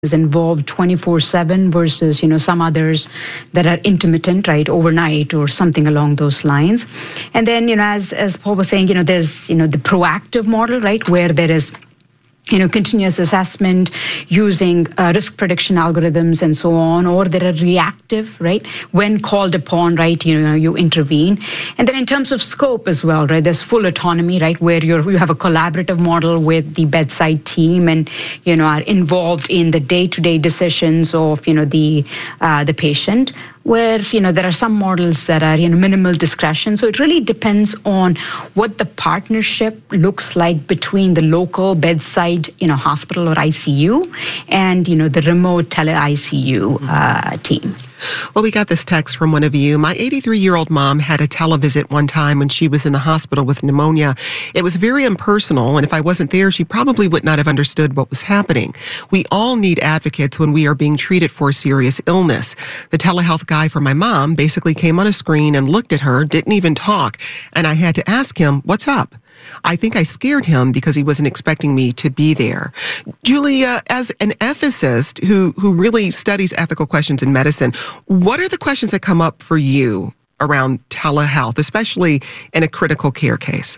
is involved 24/7 versus, some others that are intermittent, right, overnight or something along those lines. And then, as Paul was saying, there's, the proactive model, right, where there is continuous assessment using risk prediction algorithms and so on, or there are reactive, right? When called upon, right, you intervene. And then in terms of scope as well, right, there's full autonomy, right, where you have a collaborative model with the bedside team and, are involved in the day-to-day decisions of, the patient, where, there are some models that are, minimal discretion. So it really depends on what the partnership looks like between the local bedside, hospital or ICU and, the remote tele-ICU team. Well, we got this text from one of you. My 83-year-old mom had a televisit one time when she was in the hospital with pneumonia. It was very impersonal, and if I wasn't there, she probably would not have understood what was happening. We all need advocates when we are being treated for a serious illness. The telehealth guy for my mom basically came on a screen and looked at her, didn't even talk, and I had to ask him, "What's up?" I think I scared him because he wasn't expecting me to be there. Julia, as an ethicist who really studies ethical questions in medicine, what are the questions that come up for you around telehealth, especially in a critical care case?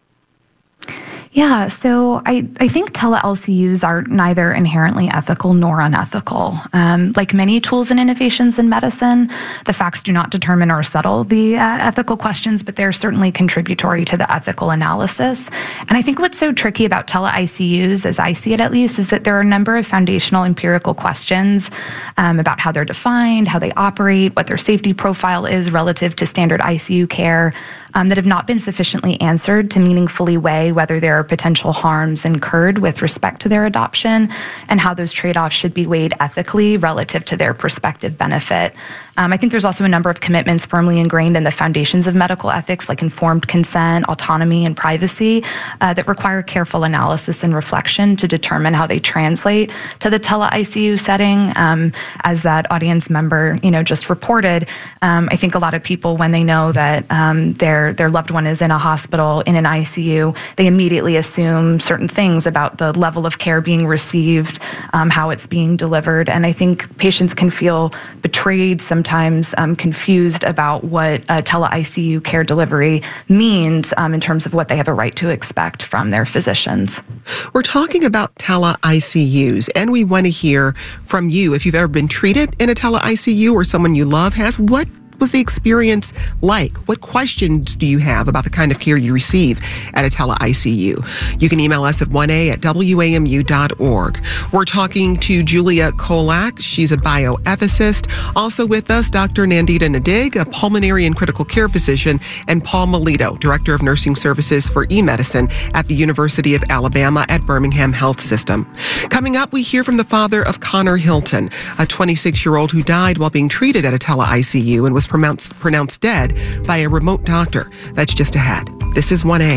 Yeah, so I think tele-LCUs are neither inherently ethical nor unethical. Like many tools and innovations in medicine, the facts do not determine or settle the ethical questions, but they're certainly contributory to the ethical analysis. And I think what's so tricky about tele-ICUs, as I see it at least, is that there are a number of foundational empirical questions about how they're defined, how they operate, what their safety profile is relative to standard ICU care, that have not been sufficiently answered to meaningfully weigh whether there are potential harms incurred with respect to their adoption and how those trade-offs should be weighed ethically relative to their prospective benefit. I think there's also a number of commitments firmly ingrained in the foundations of medical ethics, like informed consent, autonomy, and privacy, that require careful analysis and reflection to determine how they translate to the tele-ICU setting. As that audience member, just reported, I think a lot of people, when they know that their loved one is in a hospital, in an ICU, they immediately assume certain things about the level of care being received, how it's being delivered. And I think patients can feel betrayed, sometimes confused about what tele-ICU care delivery means in terms of what they have a right to expect from their physicians. We're talking about tele-ICUs, and we want to hear from you. If you've ever been treated in a tele-ICU or someone you love has, what was the experience like? What questions do you have about the kind of care you receive at a tele-ICU? You can email us at 1a@wamu.org. We're talking to Julia Kolak. She's a bioethicist. Also with us, Dr. Nandita Nadig, a pulmonary and critical care physician, and Paul Melito, Director of Nursing Services for eMedicine at the University of Alabama at Birmingham Health System. Coming up, we hear from the father of Connor Hilton, a 26-year-old who died while being treated at a tele-ICU and was pronounced dead by a remote doctor. That's just ahead. This is 1A.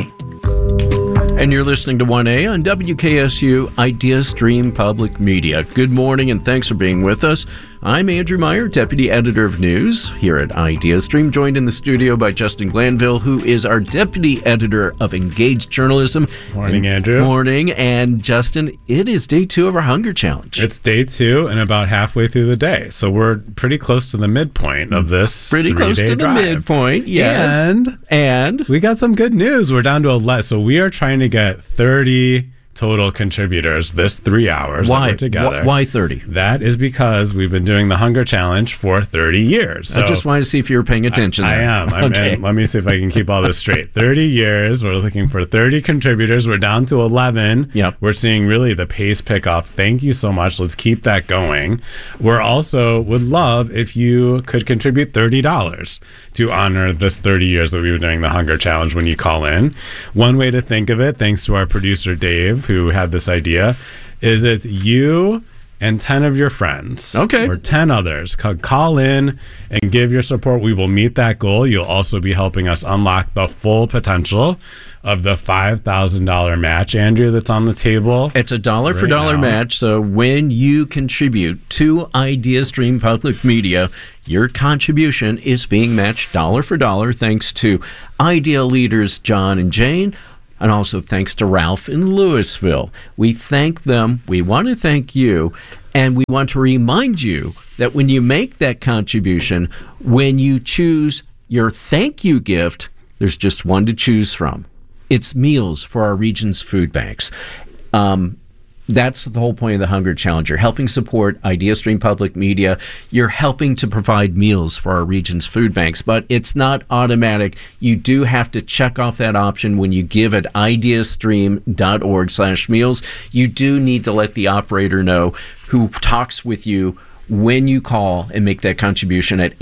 And you're listening to 1A on WKSU Idea Stream Public Media. Good morning and thanks for being with us. I'm Andrew Meyer, Deputy Editor of News here at Idea Stream, joined in the studio by Justin Glanville, who is our Deputy Editor of Engaged Journalism. Morning, Andrew. Morning. And Justin, it is day 2 of our Hunger Challenge. It's day 2 and about halfway through the day. So we're pretty close to the midpoint of this Pretty close to the midpoint, yes. And we got some good news. We're down to 11. So we are trying to get 30 total contributors this 3 hours that we're together. Why 30? That is because we've been doing the Hunger Challenge for 30 years. So I just wanted to see if you were paying attention. I am. And let me see if I can keep all this straight. 30 years. We're looking for 30 contributors. We're down to 11. Yep. We're seeing really the pace pick up. Thank you so much. Let's keep that going. We're also would love if you could contribute $30 to honor this 30 years that we've been doing the Hunger Challenge when you call in. One way to think of it, thanks to our producer Dave, who had this idea, is it's you and 10 of your friends, or 10 others, call in and give your support. We will meet that goal. You'll also be helping us unlock the full potential of the $5,000 match, Andrew, that's on the table. It's a dollar for dollar match. So when you contribute to Idea Stream Public Media, your contribution is being matched dollar for dollar, thanks to Idea leaders John and Jane, and also thanks to Ralph in Louisville. We thank them. We want to thank you. And we want to remind you that when you make that contribution, when you choose your thank you gift, there's just one to choose from. It's meals for our region's food banks. That's the whole point of the Hunger Challenge. You're helping support IdeaStream Public Media. You're helping to provide meals for our region's food banks, but it's not automatic. You do have to check off that option when you give at ideastream.org/meals. You do need to let the operator know who talks with you when you call and make that contribution at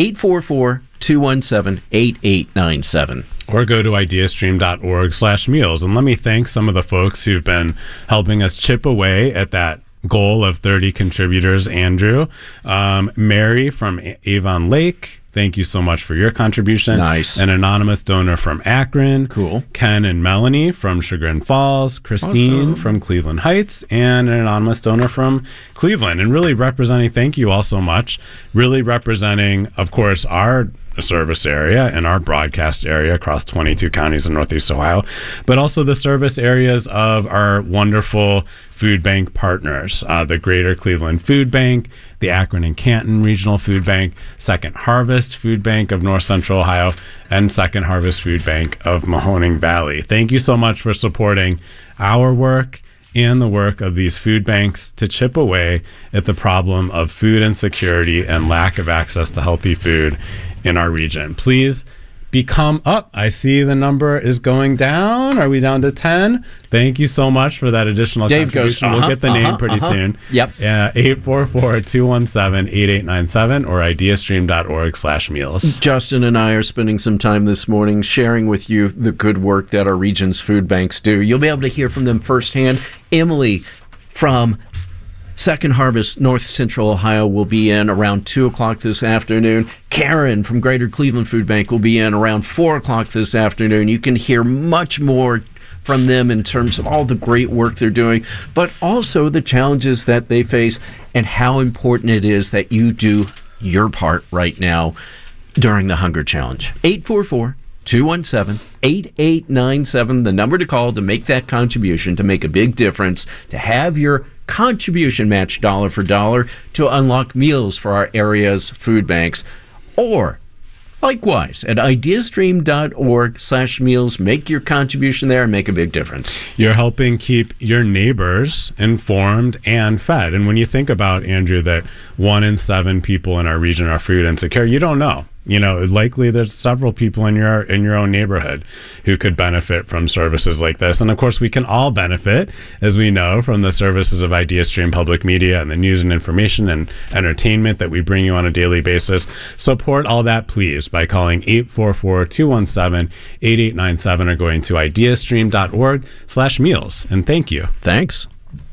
844-217-8897. Or go to ideastream.org/meals. And let me thank some of the folks who've been helping us chip away at that goal of 30 contributors, Andrew. Mary from Avon Lake, thank you so much for your contribution. Nice. An anonymous donor from Akron. Cool. Ken and Melanie from Chagrin Falls. Christine from Cleveland Heights. And an anonymous donor from Cleveland. And really representing, thank you all so much, really representing, of course, our service area and our broadcast area across 22 counties in Northeast Ohio, but also the service areas of our wonderful food bank partners, the Greater Cleveland Food Bank, the Akron and Canton Regional Food Bank, Second Harvest Food Bank of North Central Ohio, and Second Harvest Food Bank of Mahoning Valley. Thank you so much for supporting our work and the work of these food banks to chip away at the problem of food insecurity and lack of access to healthy food in our region. Please become up. I see the number is going down. Are we down to 10? Thank you so much for that additional Dave contribution. Goes, we'll get the name pretty soon. Yep. 844-217-8897 or ideastream.org/meals. Justin and I are spending some time this morning sharing with you the good work that our region's food banks do. You'll be able to hear from them firsthand. Emily from Second Harvest North Central Ohio will be in around 2 o'clock this afternoon. Karen from Greater Cleveland Food Bank will be in around 4 o'clock this afternoon. You can hear much more from them in terms of all the great work they're doing, but also the challenges that they face and how important it is that you do your part right now during the Hunger Challenge. 844-217-8897, the number to call to make that contribution, to make a big difference, to have your contribution match dollar for dollar to unlock meals for our area's food banks. Or likewise, at ideastream.org/meals, make your contribution there and make a big difference. You're helping keep your neighbors informed and fed. And when you think about, Andrew, that 1 in 7 people in our region are food insecure, you don't know. You know, likely there's several people in your own neighborhood who could benefit from services like this. And of course, we can all benefit, as we know, from the services of IdeaStream Public Media and the news and information and entertainment that we bring you on a daily basis. Support all that, please, by calling 844-217-8897 or going to ideastream.org/meals. And thank you. Thanks.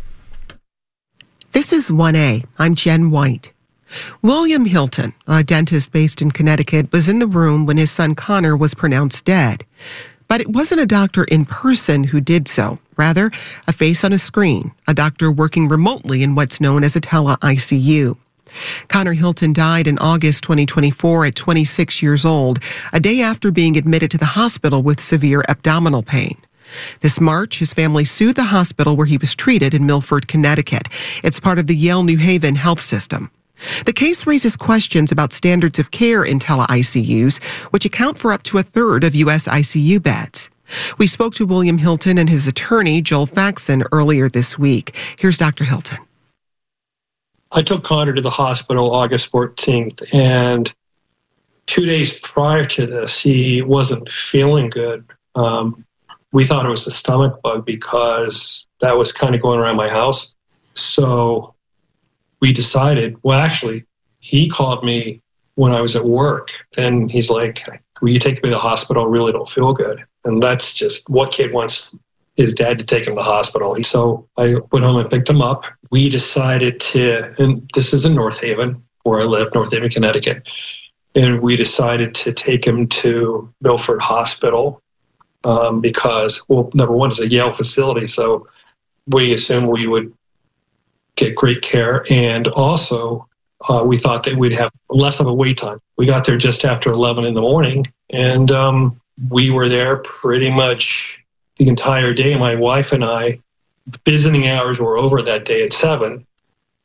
This is 1A. I'm Jen White. William Hilton, a dentist based in Connecticut, was in the room when his son Connor was pronounced dead. But it wasn't a doctor in person who did so. Rather, a face on a screen, a doctor working remotely in what's known as a tele-ICU. Connor Hilton died in August 2024 at 26 years old, a day after being admitted to the hospital with severe abdominal pain. This March, his family sued the hospital where he was treated in Milford, Connecticut. It's part of the Yale New Haven health system. The case raises questions about standards of care in tele-ICUs, which account for up to a third of U.S. ICU beds. We spoke to William Hilton and his attorney, Joel Faxon, earlier this week. Here's Dr. Hilton. I took Connor to the hospital August 14th, and 2 days prior to this, he wasn't feeling good. We thought it was a stomach bug because that was kind of going around my house. So we decided, well, actually, he called me when I was at work. And he's like, will you take me to the hospital? I really don't feel good. And that's just what kid wants his dad to take him to the hospital. So I went home and picked him up. We decided to, and this is in North Haven, where I live, North Haven, Connecticut. And we decided to take him to Milford Hospital because, well, number one, it's a Yale facility. So we assumed we would get great care. And also, we thought that we'd have less of a wait time. We got there just after 11 in the morning, and we were there pretty much the entire day. My wife and I, visiting hours were over that day at 7,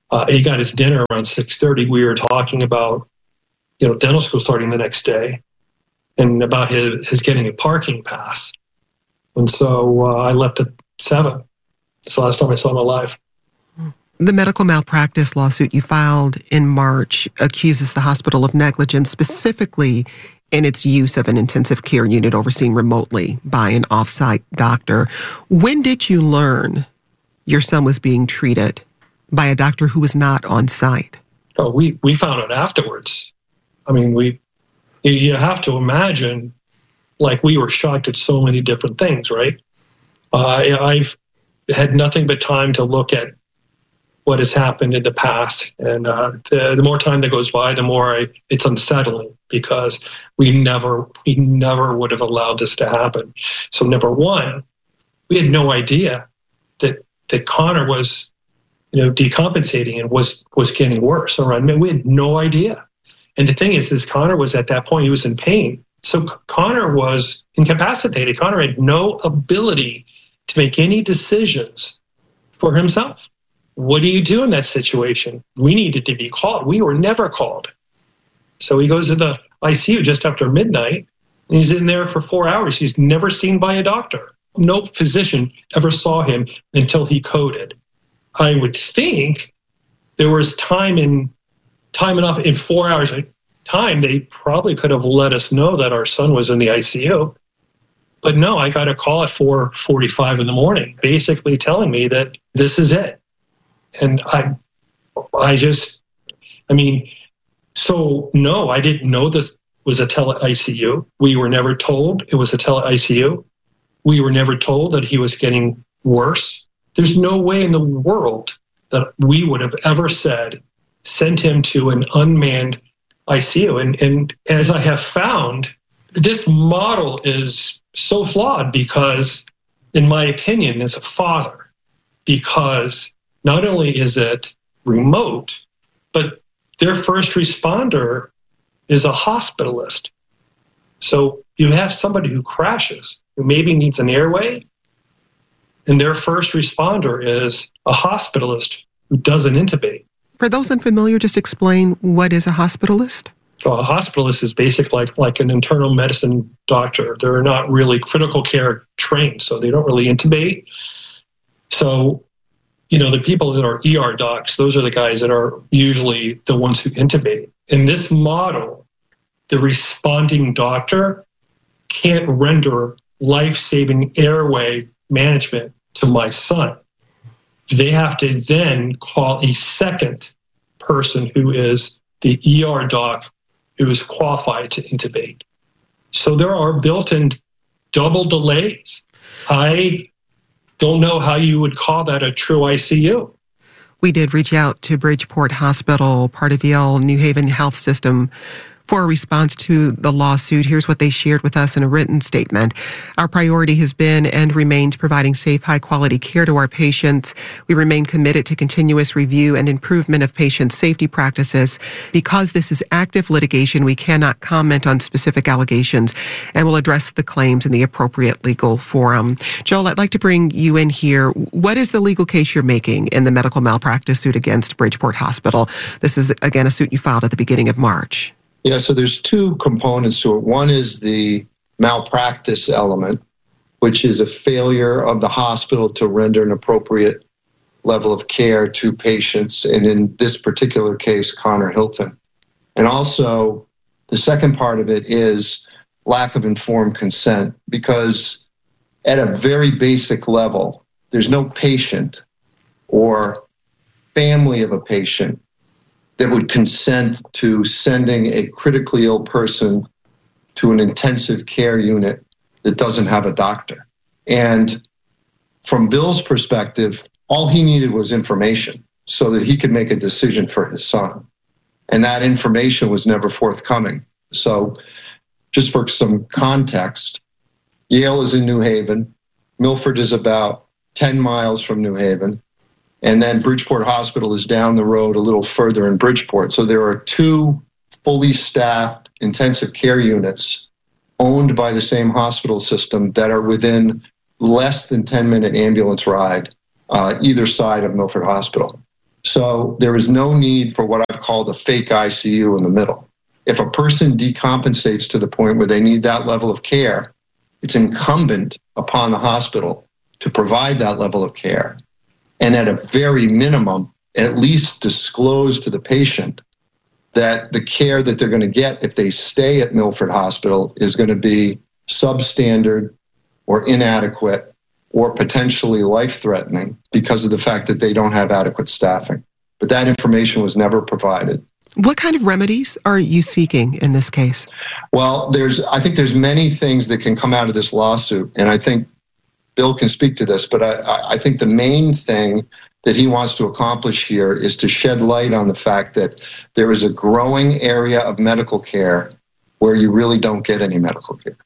He got his dinner around 6:30. We were talking about, dental school starting the next day and about his getting a parking pass. And so I left at 7. It's the last time I saw him alive. The medical malpractice lawsuit you filed in March accuses the hospital of negligence, specifically in its use of an intensive care unit overseen remotely by an off-site doctor. When did you learn your son was being treated by a doctor who was not on site? Oh, we found out afterwards. I mean, you have to imagine, like, we were shocked at so many different things, right? I've had nothing but time to look at what has happened in the past. And the more time that goes by, the more it's unsettling, because we never would have allowed this to happen. So number one, we had no idea that Connor was, decompensating and was getting worse. All right? I mean, we had no idea. And the thing is Connor was at that point, he was in pain. So Connor was incapacitated. Connor had no ability to make any decisions for himself. What do you do in that situation? We needed to be called. We were never called. So he goes to the ICU just after midnight, and he's in there for 4 hours. He's never seen by a doctor. No physician ever saw him until he coded. I would think there was time enough in 4 hours time, they probably could have let us know that our son was in the ICU. But no, I got a call at 4:45 in the morning, basically telling me that this is it. And so no, I didn't know this was a tele-ICU. We were never told it was a tele-ICU. We were never told that he was getting worse. There's no way in the world that we would have ever sent him to an unmanned ICU. And as I have found, this model is so flawed because, in my opinion, as a father, because not only is it remote, but their first responder is a hospitalist. So you have somebody who crashes, who maybe needs an airway, and their first responder is a hospitalist who doesn't intubate. For those unfamiliar, just explain, what is a hospitalist? So a hospitalist is basically like an internal medicine doctor. They're not really critical care trained, so they don't really intubate. So, the people that are ER docs, those are the guys that are usually the ones who intubate. In this model, the responding doctor can't render life-saving airway management to my son. They have to then call a second person who is the ER doc who is qualified to intubate. So there are built-in double delays. I don't know how you would call that a true ICU. We did reach out to Bridgeport Hospital, part of Yale New Haven Health System, for a response to the lawsuit. Here's what they shared with us in a written statement. Our priority has been and remains providing safe, high-quality care to our patients. We remain committed to continuous review and improvement of patient safety practices. Because this is active litigation, we cannot comment on specific allegations and will address the claims in the appropriate legal forum. Joel, I'd like to bring you in here. What is the legal case you're making in the medical malpractice suit against Bridgeport Hospital? This is, again, a suit you filed at the beginning of March. Yeah, so there's two components to it. One is the malpractice element, which is a failure of the hospital to render an appropriate level of care to patients, and in this particular case, Connor Hilton. And also, the second part of it is lack of informed consent, because at a very basic level, there's no patient or family of a patient that would consent to sending a critically ill person to an intensive care unit that doesn't have a doctor. And from Bill's perspective, all he needed was information so that he could make a decision for his son. And that information was never forthcoming. So just for some context, Yale is in New Haven. Milford is about 10 miles from New Haven. And then Bridgeport Hospital is down the road a little further in Bridgeport. So there are two fully staffed intensive care units owned by the same hospital system that are within less than 10-minute ambulance ride either side of Milford Hospital. So there is no need for what I've called a fake ICU in the middle. If a person decompensates to the point where they need that level of care, it's incumbent upon the hospital to provide that level of care. And at a very minimum, at least disclose to the patient that the care that they're going to get if they stay at Milford Hospital is going to be substandard or inadequate or potentially life-threatening because of the fact that they don't have adequate staffing. But that information was never provided. What kind of remedies are you seeking in this case? Well, I think there's many things that can come out of this lawsuit, and I think Bill can speak to this, but I think the main thing that he wants to accomplish here is to shed light on the fact that there is a growing area of medical care where you really don't get any medical care.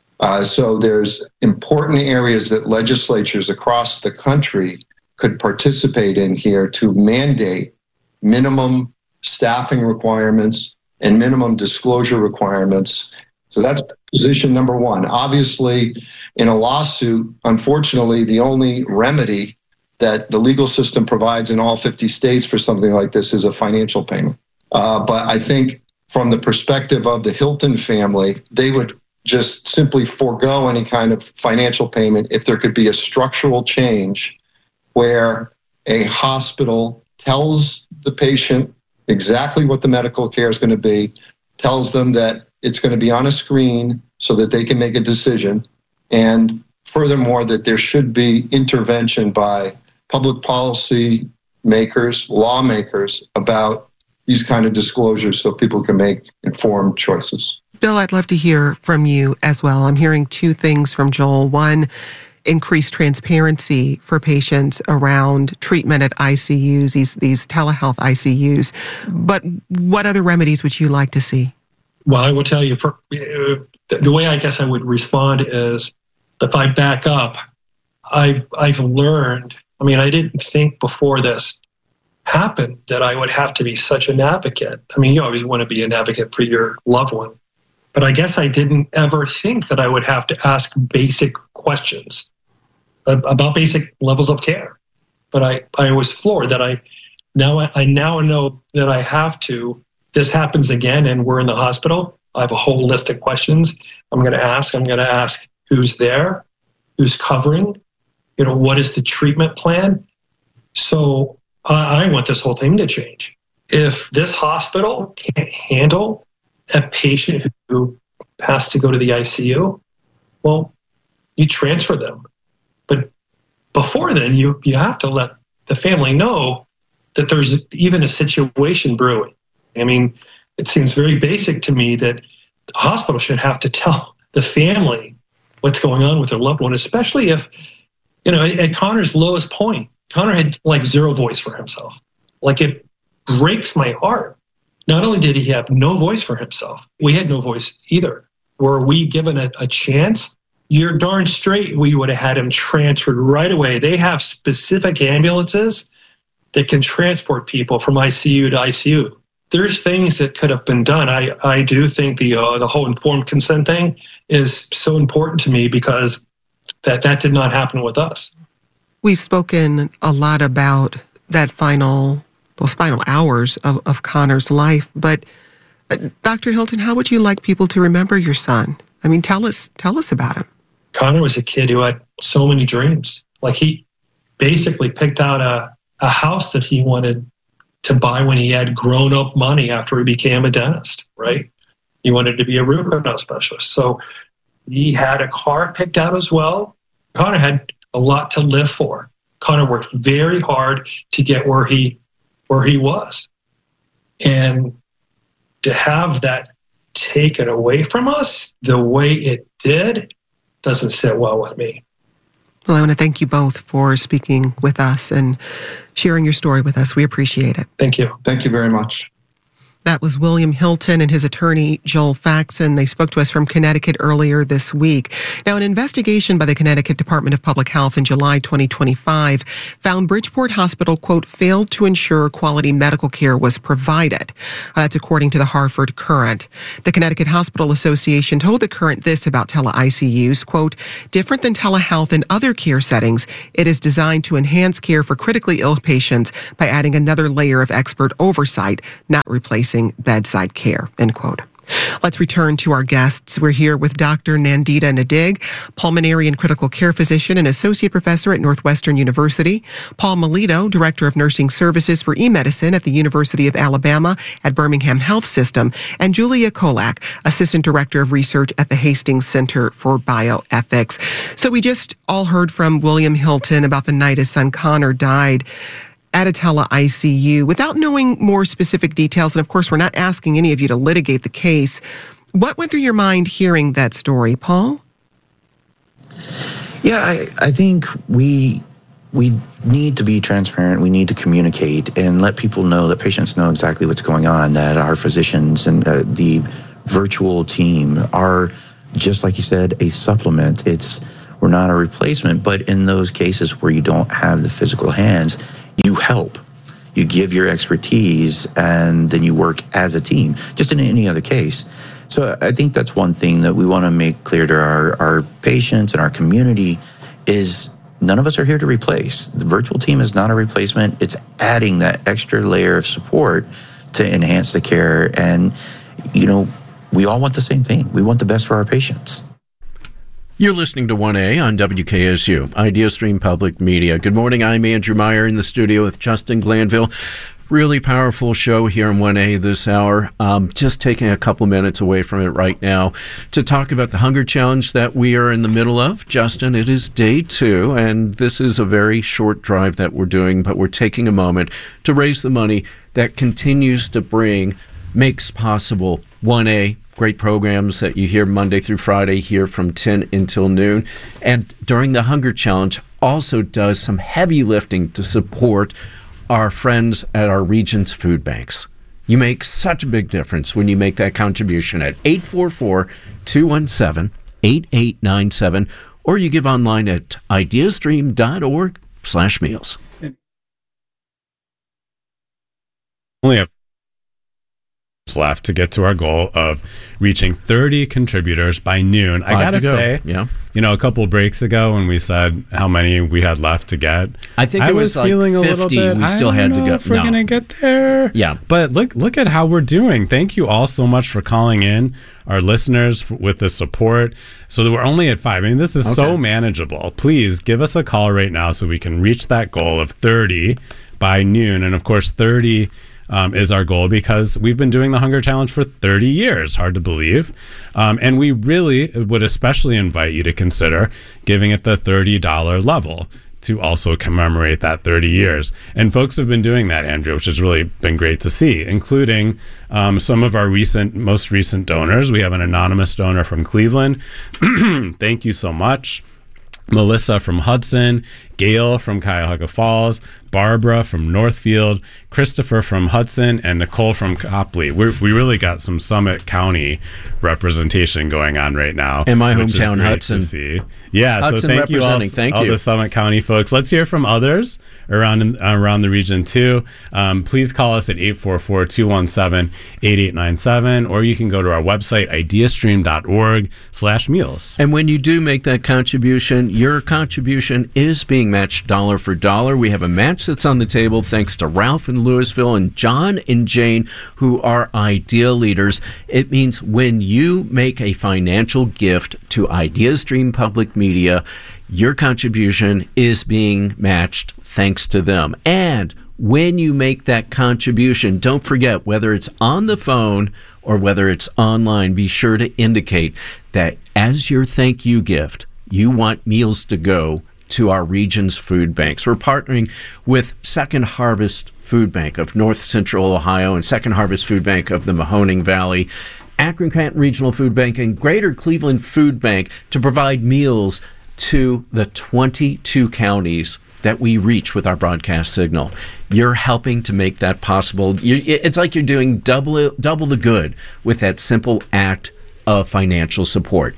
So there's important areas that legislatures across the country could participate in here to mandate minimum staffing requirements and minimum disclosure requirements. So that's position number one. Obviously, in a lawsuit, unfortunately, the only remedy that the legal system provides in all 50 states for something like this is a financial payment. But I think from the perspective of the Hilton family, they would just simply forego any kind of financial payment if there could be a structural change where a hospital tells the patient exactly what the medical care is going to be, tells them that it's going to be on a screen so that they can make a decision, and furthermore, that there should be intervention by public policy makers, lawmakers about these kind of disclosures so people can make informed choices. Bill, I'd love to hear from you as well. I'm hearing two things from Joel. One, increased transparency for patients around treatment at ICUs, these telehealth ICUs. But what other remedies would you like to see? Well, I will tell you, the way I guess I would respond is, if I back up, I've learned, I didn't think before this happened that I would have to be such an advocate. You always want to be an advocate for your loved one. But I guess I didn't ever think that I would have to ask basic questions about basic levels of care. But I was floored that I now know that I have to. This happens again and we're in the hospital. I have a whole list of questions I'm going to ask who's there, who's covering, what is the treatment plan? So I want this whole thing to change. If this hospital can't handle a patient who has to go to the ICU, well, you transfer them. But before then, you have to let the family know that there's even a situation brewing. It seems very basic to me that the hospital should have to tell the family what's going on with their loved one, especially if, at Connor's lowest point, Connor had zero voice for himself. It breaks my heart. Not only did he have no voice for himself, we had no voice either. Were we given a chance? You're darn straight we would have had him transferred right away. They have specific ambulances that can transport people from ICU to ICU. There's things that could have been done. I do think the whole informed consent thing is so important to me because that did not happen with us. We've spoken a lot about that final hours of Connor's life, but Dr. Hilton, how would you like people to remember your son? Tell us about him. Connor was a kid who had so many dreams. He basically picked out a house that he wanted to buy when he had grown-up money after he became a dentist, right? He wanted to be a root canal specialist. So he had a car picked out as well. Connor had a lot to live for. Connor worked very hard to get where he was. And to have that taken away from us the way it did doesn't sit well with me. Well, I want to thank you both for speaking with us and sharing your story with us. We appreciate it. Thank you. Thank you very much. That was William Hilton and his attorney, Joel Faxon. They spoke to us from Connecticut earlier this week. Now, an investigation by the Connecticut Department of Public Health in July 2025 found Bridgeport Hospital, quote, failed to ensure quality medical care was provided. That's according to the Hartford Courant. The Connecticut Hospital Association told the Courant this about tele-ICUs, quote, different than telehealth and other care settings, it is designed to enhance care for critically ill patients by adding another layer of expert oversight, not replacing bedside care, end quote. Let's return to our guests. We're here with Dr. Nandita Nadig, pulmonary and critical care physician and associate professor at Northwestern University, Paul Melito, director of nursing services for e-medicine at the University of Alabama at Birmingham Health System, and Julia Kolak, assistant director of research at the Hastings Center for Bioethics. So we just all heard from William Hilton about the night his son Connor died at a tele-ICU. Without knowing more specific details, and of course we're not asking any of you to litigate the case, what went through your mind hearing that story, Paul? Yeah, I think we need to be transparent. We need to communicate and let people know, that patients know exactly what's going on, that our physicians and the virtual team are, just like you said, a supplement. We're not a replacement, but in those cases where you don't have the physical hands, you help, you give your expertise, and then you work as a team, just in any other case. So I think that's one thing that we want to make clear to our patients and our community is none of us are here to replace. The virtual team is not a replacement. It's adding that extra layer of support to enhance the care. And, you know, we all want the same thing. We want the best for our patients. You're listening to 1A on WKSU, IdeaStream Public Media. Good morning, I'm Andrew Meyer in the studio with Justin Glanville. Really powerful show here on 1A this hour. Just taking a couple minutes away from it right now to talk about the hunger challenge that we are in the middle of. Justin, it is day 2, and this is a very short drive that we're doing, but we're taking a moment to raise the money that continues to makes possible 1A. Great programs that you hear Monday through Friday here from 10 until noon. And during the Hunger Challenge also does some heavy lifting to support our friends at our region's food banks. You make such a big difference when you make that contribution at 844-217-8897, or you give online at ideastream.org/meals. Only have left to get to our goal of reaching 30 contributors by noon. I gotta say, yeah. You know, a couple breaks ago when we said how many we had left to get, I think it was like feeling 50. A little bit, we still had to go. If we're gonna get there, yeah. But look at how we're doing. Thank you all so much for calling in, our listeners, with the support. So that we're only at 5. I mean, this is so manageable. Please give us a call right now so we can reach that goal of 30 by noon. And of course, 30. Is our goal because we've been doing the Hunger Challenge for 30 years. Hard to believe. And we really would especially invite you to consider giving at the $30 level to also commemorate that 30 years. And folks have been doing that, Andrew, which has really been great to see, including some of our most recent donors. We have an anonymous donor from Cleveland. Thank you so much. Melissa from Hudson, Gail from Cuyahoga Falls, Barbara from Northfield, Christopher from Hudson, and Nicole from Copley. We really got some Summit County representation going on right now. In my hometown, Hudson. To see. Yeah, Hudson, so thank you all the Summit County folks. Let's hear from others around the region too. Please call us at 844-217-8897, or you can go to our website, ideastream.org/meals. And when you do make that contribution, your contribution is being matched dollar for dollar. We have a match that's on the table thanks to Ralph in Louisville and John and Jane, who are IDEA leaders. It means when you make a financial gift to IdeaStream Public Media, your contribution is being matched thanks to them. And when you make that contribution, don't forget, whether it's on the phone or whether it's online, be sure to indicate that as your thank you gift, you want meals to go to our region's food banks. We're partnering with Second Harvest Food Bank of North Central Ohio and Second Harvest Food Bank of the Mahoning Valley, Akron-Canton Regional Food Bank, and Greater Cleveland Food Bank to provide meals to the 22 counties that we reach with our broadcast signal. You're helping to make that possible. It's like you're doing double the good with that simple act of financial support.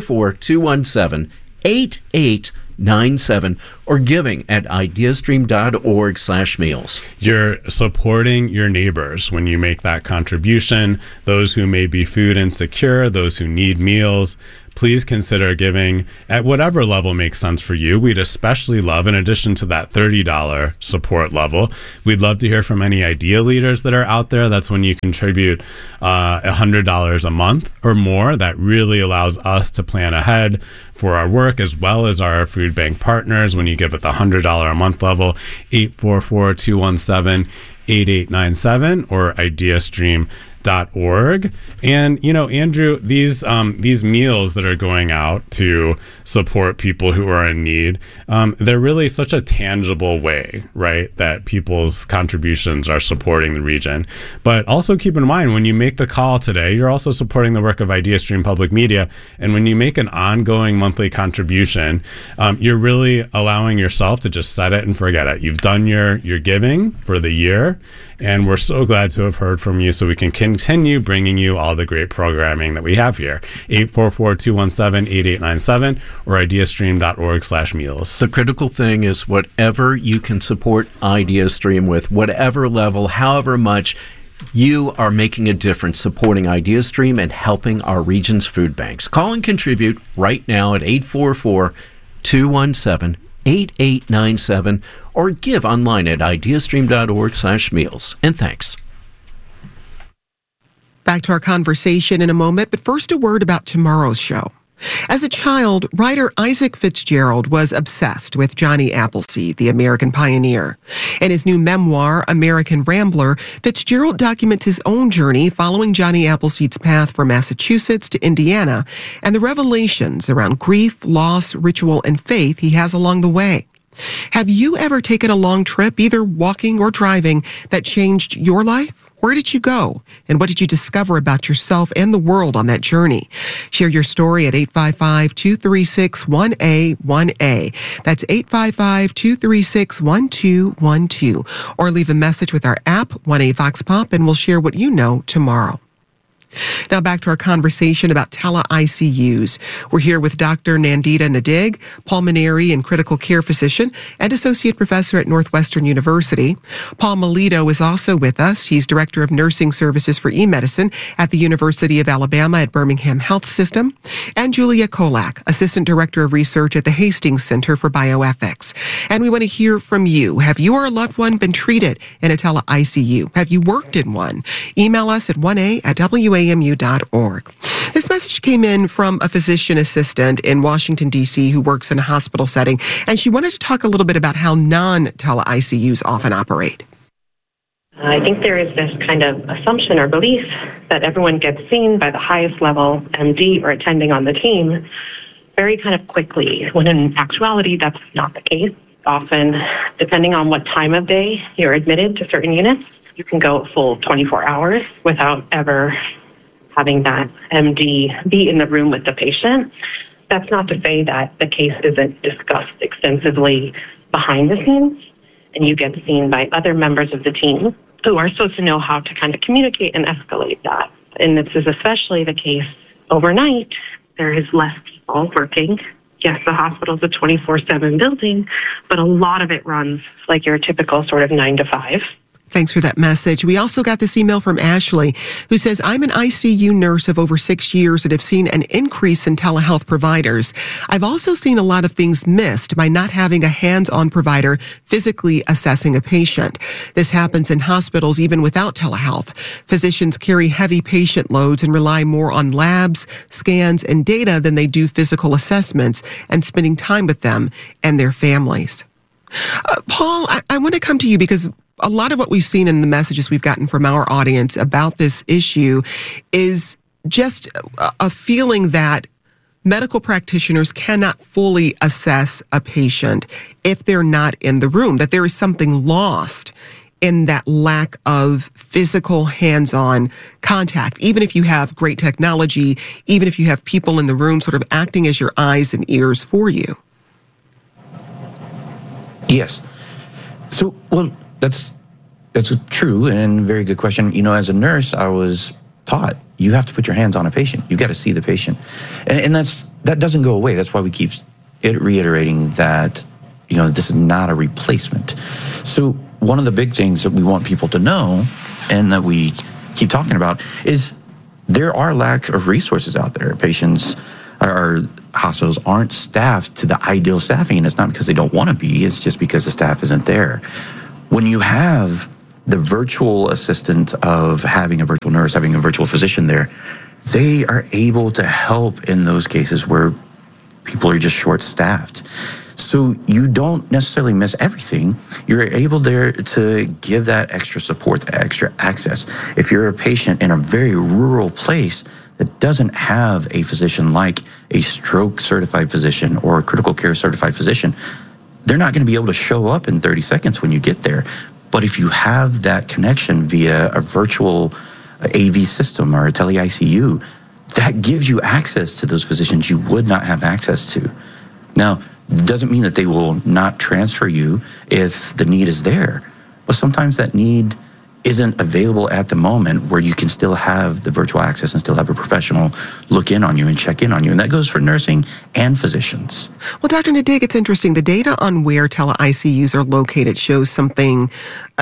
844-217-8897 or giving at ideastream.org/meals. You're supporting your neighbors when you make that contribution, those who may be food insecure, those who need meals. Please consider giving at whatever level makes sense for you. We'd especially love, in addition to that $30 support level, we'd love to hear from any idea leaders that are out there. That's when you contribute $100 a month or more. That really allows us to plan ahead for our work as well as our food bank partners. When you give at the $100 a month level, 844-217-8897 or ideastream.org. And, Andrew, these meals that are going out to support people who are in need, they're really such a tangible way, right, that people's contributions are supporting the region. But also keep in mind, when you make the call today, you're also supporting the work of IdeaStream Public Media. And when you make an ongoing monthly contribution, you're really allowing yourself to just set it and forget it. You've done your giving for the year, and we're so glad to have heard from you so we can continue bringing you all the great programming that we have here. 844-217-8897 or ideastream.org/meals. The critical thing is whatever you can support IdeaStream with, whatever level, however much, you are making a difference supporting IdeaStream and helping our region's food banks. Call and contribute right now at 844-217-8897 or give online at ideastream.org/meals. And thanks. Back to our conversation in a moment, but first a word about tomorrow's show. As a child, writer Isaac Fitzgerald was obsessed with Johnny Appleseed, the American pioneer. In his new memoir, American Rambler, Fitzgerald documents his own journey following Johnny Appleseed's path from Massachusetts to Indiana and the revelations around grief, loss, ritual, and faith he has along the way. Have you ever taken a long trip, either walking or driving, that changed your life? Where did you go? And what did you discover about yourself and the world on that journey? Share your story at 855-236-1A1A. That's 855-236-1212. Or leave a message with our app, 1A Vox Pop, and we'll share what you know tomorrow. Now back to our conversation about tele-ICUs. We're here with Dr. Nandita Nadig, pulmonary and critical care physician and associate professor at Northwestern University. Paul Melito is also with us. He's director of nursing services for e-medicine at the University of Alabama at Birmingham Health System. And Julia Kolak, assistant director of research at the Hastings Center for Bioethics. And we want to hear from you. Have you or a loved one been treated in a tele-ICU? Have you worked in one? Email us at 1A@WAMU.org. This message came in from a physician assistant in Washington, D.C. who works in a hospital setting, and she wanted to talk a little bit about how non-tele-ICUs often operate. I think there is this kind of assumption or belief that everyone gets seen by the highest level MD or attending on the team very kind of quickly, when in actuality that's not the case. Often, depending on what time of day you're admitted to certain units, you can go a full 24 hours without ever having that MD be in the room with the patient. That's not to say that the case isn't discussed extensively behind the scenes, and you get seen by other members of the team who are supposed to know how to kind of communicate and escalate that. And this is especially the case overnight. There is less people working. Yes, the hospital's a 24/7 building, but a lot of it runs like your typical sort of 9 to 5. Thanks for that message. We also got this email from Ashley, who says, I'm an ICU nurse of over 6 years and have seen an increase in telehealth providers. I've also seen a lot of things missed by not having a hands-on provider physically assessing a patient. This happens in hospitals even without telehealth. Physicians carry heavy patient loads and rely more on labs, scans, and data than they do physical assessments and spending time with them and their families. Paul, I want to come to you because a lot of what we've seen in the messages we've gotten from our audience about this issue is just a feeling that medical practitioners cannot fully assess a patient if they're not in the room, that there is something lost in that lack of physical hands-on contact, even if you have great technology, even if you have people in the room sort of acting as your eyes and ears for you. Yes. So, well, that's true and very good question. You know, as a nurse, I was taught you have to put your hands on a patient. You got to see the patient, and that doesn't go away. That's why we keep reiterating that, you know, this is not a replacement. So one of the big things that we want people to know, and that we keep talking about, is there are lack of resources out there. Patients, our hospitals aren't staffed to the ideal staffing, and it's not because they don't want to be. It's just because the staff isn't there. When you have the virtual assistant of having a virtual nurse, having a virtual physician there, they are able to help in those cases where people are just short-staffed. So you don't necessarily miss everything. You're able there to give that extra support, that extra access. If you're a patient in a very rural place that doesn't have a physician like a stroke-certified physician or a critical care certified physician, they're not going to be able to show up in 30 seconds when you get there. But if you have that connection via a virtual AV system or a tele-ICU, that gives you access to those physicians you would not have access to. Now, it doesn't mean that they will not transfer you if the need is there. But sometimes that need isn't available at the moment where you can still have the virtual access and still have a professional look in on you and check in on you. And that goes for nursing and physicians. Well, Dr. Nadig, it's interesting. The data on where tele-ICUs are located shows something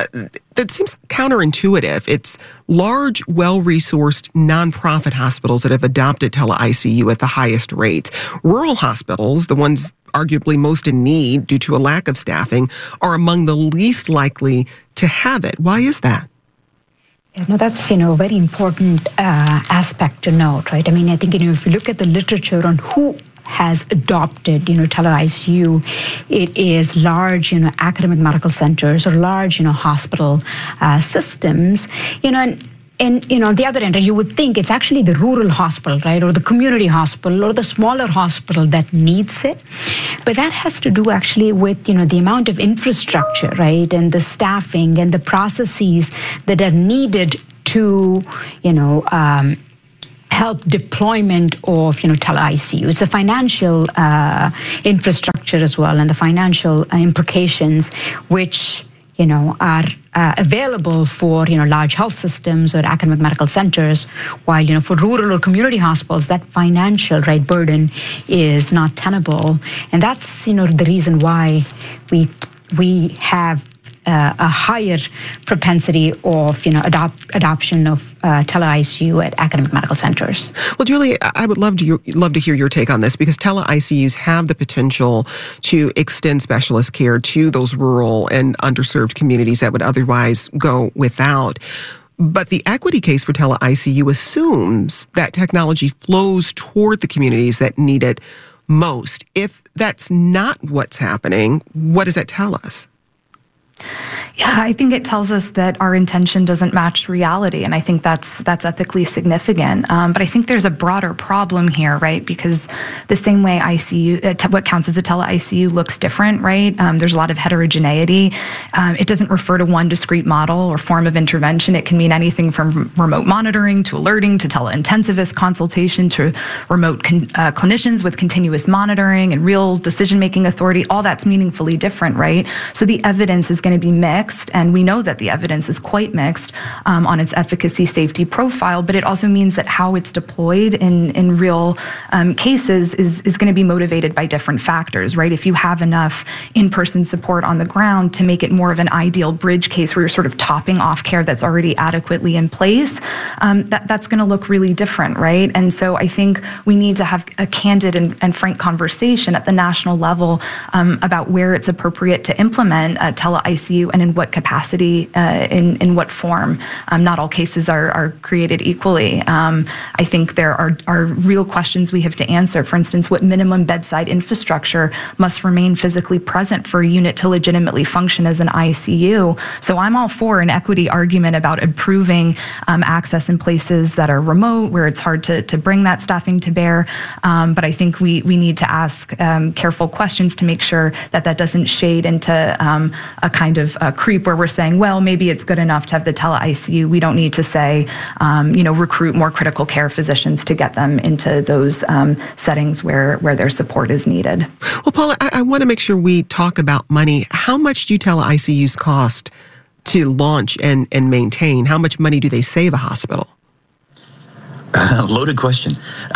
that seems counterintuitive. It's large, well-resourced nonprofit hospitals that have adopted tele-ICU at the highest rate. Rural hospitals, the ones arguably most in need due to a lack of staffing, are among the least likely to have it. Why is that? Yeah, no, that's, a very important aspect to note, right? I mean, I think, if you look at the literature on who has adopted, tele-ICU, it is large, academic medical centers or large, hospital systems, And, on the other end, you would think it's actually the rural hospital, right, or the community hospital or the smaller hospital that needs it. But that has to do actually with, the amount of infrastructure, right, and the staffing and the processes that are needed to, help deployment of, tele-ICU. It's the financial infrastructure as well and the financial implications, which are available for, large health systems or academic medical centers, while, for rural or community hospitals, that financial, burden is not tenable. And that's, the reason why we have a higher propensity of, adoption of tele-ICU at academic medical centers. Well, Julie, I would love to hear your take on this, because tele-ICUs have the potential to extend specialist care to those rural and underserved communities that would otherwise go without. But the equity case for tele-ICU assumes that technology flows toward the communities that need it most. If that's not what's happening, what does that tell us? Yeah, I think it tells us that our intention doesn't match reality, and I think that's ethically significant. But I think there's a broader problem here, right? Because the same way ICU, what counts as a tele-ICU looks different, right? There's a lot of heterogeneity. It doesn't refer to one discrete model or form of intervention. It can mean anything from remote monitoring to alerting to tele-intensivist consultation to remote clinicians with continuous monitoring and real decision-making authority. All that's meaningfully different, right? So the evidence is going to be mixed, and we know that the evidence is quite mixed on its efficacy safety profile, but it also means that how it's deployed in real cases is going to be motivated by different factors, right? If you have enough in-person support on the ground to make it more of an ideal bridge case where you're sort of topping off care that's already adequately in place, that's going to look really different, right? And so I think we need to have a candid and frank conversation at the national level about where it's appropriate to implement tele-ICU and in what capacity, in what form. Not all cases are created equally. I think there are real questions we have to answer. For instance, what minimum bedside infrastructure must remain physically present for a unit to legitimately function as an ICU? So I'm all for an equity argument about improving access access in places that are remote, where it's hard to bring that staffing to bear. But I think we need to ask careful questions to make sure that doesn't shade into a kind of creep where we're saying, well, maybe it's good enough to have the tele-ICU. We don't need to say, recruit more critical care physicians to get them into those settings where their support is needed. Well, Paula, I want to make sure we talk about money. How much do tele-ICUs cost to launch and maintain? How much money do they save a hospital? Loaded question.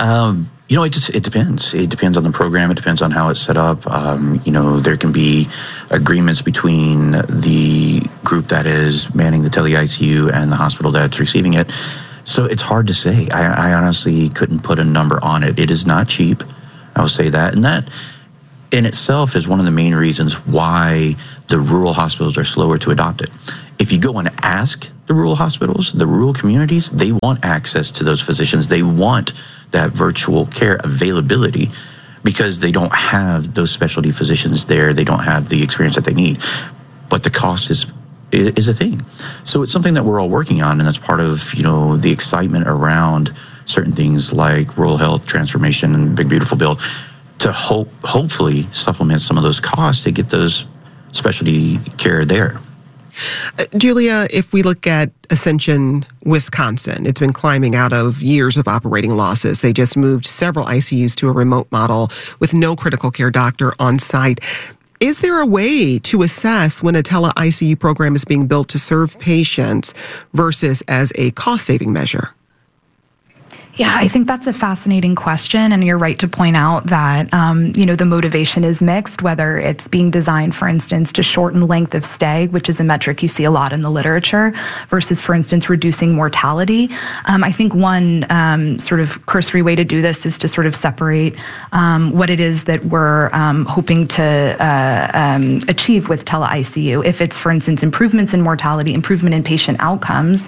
It depends. It depends on the program. It depends on how it's set up. There can be agreements between the group that is manning the tele-ICU and the hospital that's receiving it. So it's hard to say. I honestly couldn't put a number on it. It is not cheap. I will say that. And that in itself is one of the main reasons why the rural hospitals are slower to adopt it. If you go and ask the rural hospitals, the rural communities, they want access to those physicians. They want that virtual care availability because they don't have those specialty physicians there. They don't have the experience that they need. But the cost is a thing. So it's something that we're all working on, and that's part of, the excitement around certain things like rural health transformation and Big Beautiful Bill to hopefully supplement some of those costs to get those specialty care there. Julia, if we look at Ascension, Wisconsin, it's been climbing out of years of operating losses. They just moved several ICUs to a remote model with no critical care doctor on site. Is there a way to assess when a tele-ICU program is being built to serve patients versus as a cost-saving measure? Yeah, I think that's a fascinating question, and you're right to point out that, the motivation is mixed, whether it's being designed, for instance, to shorten length of stay, which is a metric you see a lot in the literature, versus, for instance, reducing mortality. I think one sort of cursory way to do this is to sort of separate what it is that we're hoping to achieve with tele-ICU. If it's, for instance, improvements in mortality, improvement in patient outcomes,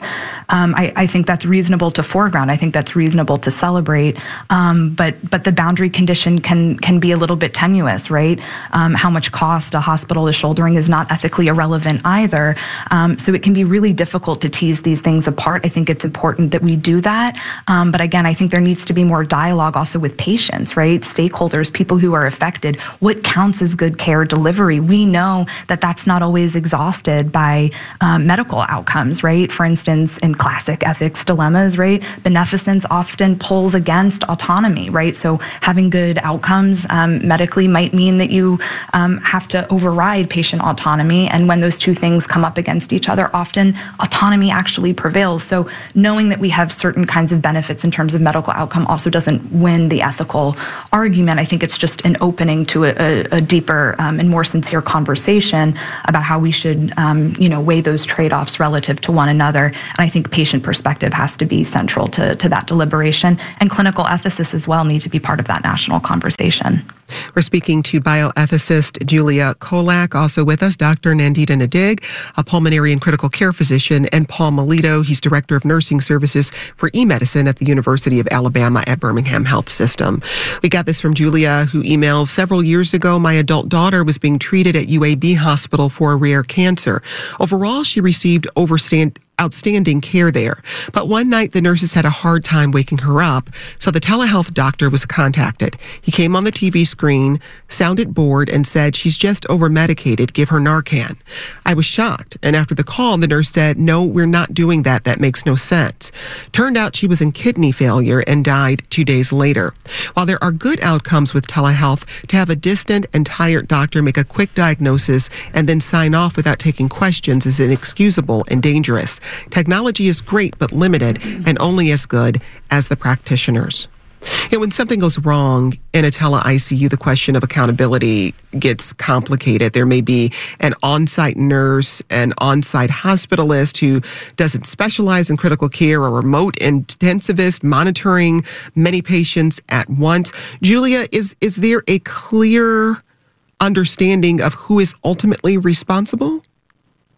I think that's reasonable to foreground. I think that's reasonable to celebrate, but the boundary condition can be a little bit tenuous, right? How much cost a hospital is shouldering is not ethically irrelevant either. So it can be really difficult to tease these things apart. I think it's important that we do that. But again, I think there needs to be more dialogue also with patients, right? Stakeholders, people who are affected. What counts as good care delivery? We know that that's not always exhausted by medical outcomes, right? For instance, in classic ethics dilemmas, right? Beneficence often pulls against autonomy, right? So having good outcomes medically might mean that you have to override patient autonomy. And when those two things come up against each other, often autonomy actually prevails. So knowing that we have certain kinds of benefits in terms of medical outcome also doesn't win the ethical argument. I think it's just an opening to a deeper and more sincere conversation about how we should, weigh those trade-offs relative to one another. And I think patient perspective has to be central to that deliberation, and clinical ethicists as well need to be part of that national conversation. We're speaking to bioethicist Julia Kolak, also with us Dr. Nandita Nadig, a pulmonary and critical care physician, and Paul Melito. He's Director of Nursing Services for eMedicine at the University of Alabama at Birmingham Health System. We got this from Julia, who emails, several years ago, my adult daughter was being treated at UAB Hospital for a rare cancer. Overall, she received outstanding care there. But one night, the nurses had a hard time waking her up, so the telehealth doctor was contacted. He came on the TV screen, sounded bored, and said, she's just over-medicated, give her Narcan. I was shocked, and after the call, the nurse said, no, we're not doing that. That makes no sense. Turned out she was in kidney failure and died 2 days later. While there are good outcomes with telehealth, to have a distant and tired doctor make a quick diagnosis and then sign off without taking questions is inexcusable and dangerous. Technology is great but limited and only as good as the practitioners. When something goes wrong in a tele-ICU, the question of accountability gets complicated. There may be an on-site nurse, an on-site hospitalist who doesn't specialize in critical care, or a remote intensivist monitoring many patients at once. Julia, is there a clear understanding of who is ultimately responsible?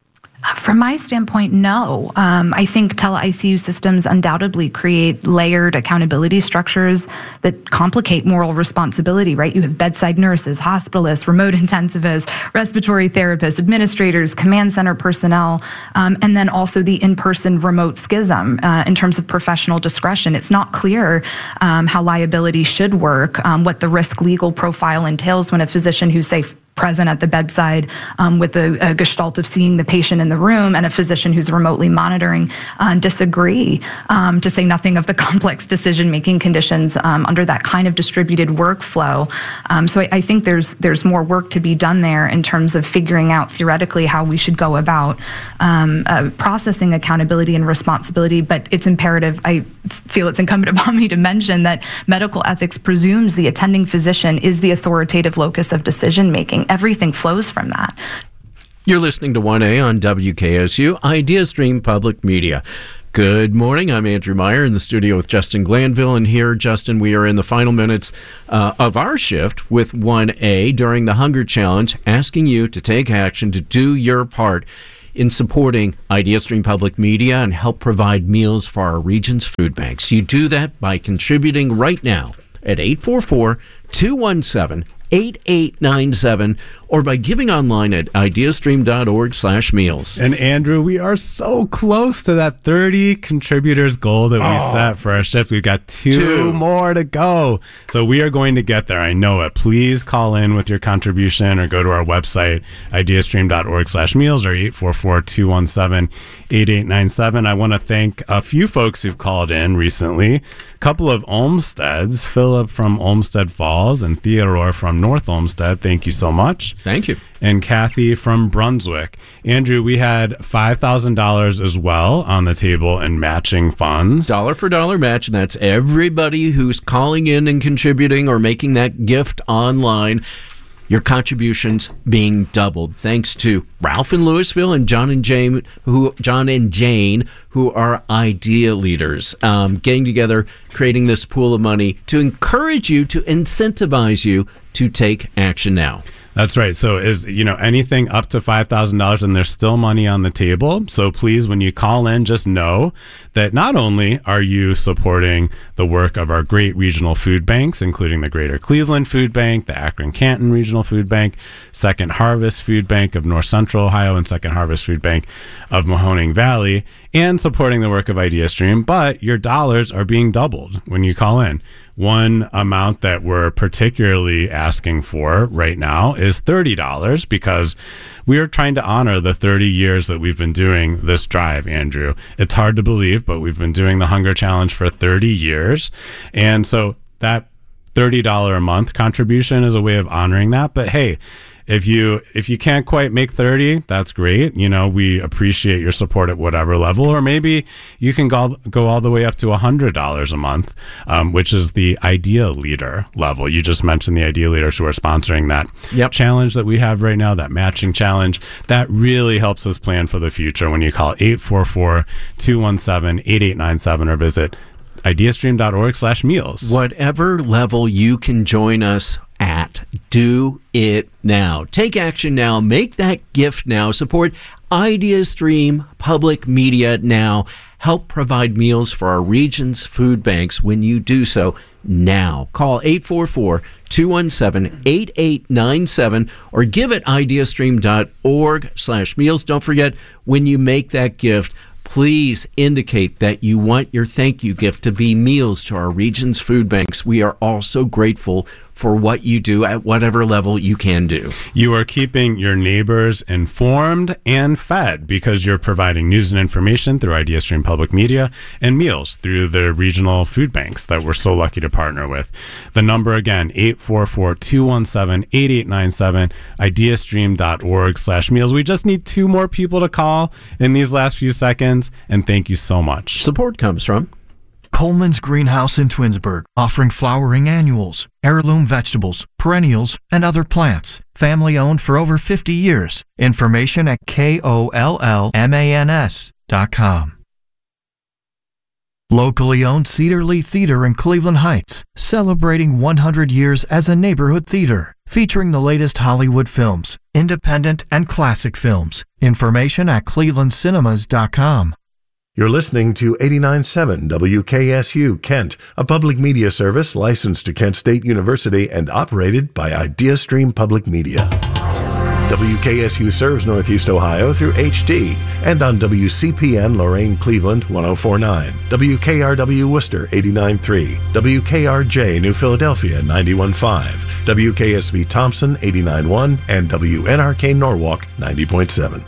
From my standpoint, no. I think tele-ICU systems undoubtedly create layered accountability structures that complicate moral responsibility, right? You have bedside nurses, hospitalists, remote intensivists, respiratory therapists, administrators, command center personnel, and then also the in-person remote schism in terms of professional discretion. It's not clear how liability should work, what the risk legal profile entails when a physician who's, say, present at the bedside with a gestalt of seeing the patient in the room and a physician who's remotely monitoring disagree, to say nothing of the complex decision-making conditions under that kind of distributed workflow. So I think there's more work to be done there in terms of figuring out theoretically how we should go about processing accountability and responsibility, but it's imperative, I feel it's incumbent upon me to mention that medical ethics presumes the attending physician is the authoritative locus of decision-making. Everything flows from that. You're listening to 1A on WKSU, IdeaStream Public Media. Good morning. I'm Andrew Meyer in the studio with Justin Glanville. And here, Justin, we are in the final minutes of our shift with 1A during the Hunger Challenge, asking you to take action to do your part in supporting IdeaStream Public Media and help provide meals for our region's food banks. You do that by contributing right now at 844-217-8897 or by giving online at ideastream.org/meals. And Andrew, we are so close to that 30 contributors goal that we set for our shift. We've got two more to go. So we are going to get there. I know it. Please call in with your contribution or go to our website, ideastream.org/meals or 844-217-8897. I want to thank a few folks who've called in recently. A couple of Olmsteads, Philip from Olmsted Falls and Theodore from North Olmsted. Thank you so much. Thank you. And Kathy from Brunswick. Andrew, we had $5,000 as well on the table in matching funds. Dollar for dollar match, and that's everybody who's calling in and contributing or making that gift online. Your contributions being doubled thanks to Ralph in Louisville and John and Jane, who are IDEA leaders, getting together, creating this pool of money to encourage you, to incentivize you to take action now. That's right. So anything up to $5,000 and there's still money on the table. So please, when you call in, just know that not only are you supporting the work of our great regional food banks, including the Greater Cleveland Food Bank, the Akron-Canton Regional Food Bank, Second Harvest Food Bank of North Central Ohio, and Second Harvest Food Bank of Mahoning Valley, and supporting the work of IdeaStream, but your dollars are being doubled when you call in. One amount that we're particularly asking for right now is $30 because we are trying to honor the 30 years that we've been doing this drive, Andrew. It's hard to believe, but we've been doing the Hunger Challenge for 30 years. And so that $30 a month contribution is a way of honoring that. But hey, if you can't quite make 30, that's great. We appreciate your support at whatever level, or maybe you can go all the way up to $100 a month, which is the Idea Leader level. You just mentioned the Idea Leaders who are sponsoring that challenge that we have right now, that matching challenge. That really helps us plan for the future when you call 844-217-8897 or visit ideastream.org/meals. Whatever level you can join us at, do it now. Take action now. Make that gift now. Support IdeaStream Public Media now. Help provide meals for our region's food banks when you do so now. Call 844-217-8897 or give at ideastream.org/meals. Don't forget, when you make that gift, please indicate that you want your thank you gift to be meals to our region's food banks. We are all so grateful for what you do at whatever level you can do. You are keeping your neighbors informed and fed because you're providing news and information through IdeaStream Public Media and meals through the regional food banks that we're so lucky to partner with. The number again, 844-217-8897, ideastream.org/meals. We just need 2 more people to call in these last few seconds, and thank you so much. Support comes from Coleman's Greenhouse in Twinsburg, offering flowering annuals, heirloom vegetables, perennials, and other plants. Family owned for over 50 years. Information at KOLLMANS.com. Locally owned Cedar Lee Theater in Cleveland Heights, celebrating 100 years as a neighborhood theater, featuring the latest Hollywood films, independent and classic films. Information at clevelandcinemas.com. You're listening to 89.7 WKSU Kent, a public media service licensed to Kent State University and operated by IdeaStream Public Media. WKSU serves Northeast Ohio through HD and on WCPN Lorain Cleveland 104.9, WKRW Worcester 89.3, WKRJ New Philadelphia 91.5, WKSV Thompson 89.1, and WNRK Norwalk 90.7.